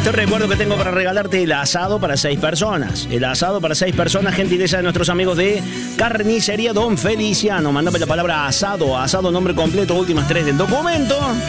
Te recuerdo que tengo para regalarte el asado para 6 personas. El asado para 6 personas, gentileza de nuestros amigos de Carnicería Don Feliciano. Mándame la palabra asado, asado nombre completo, últimas 3 del documento.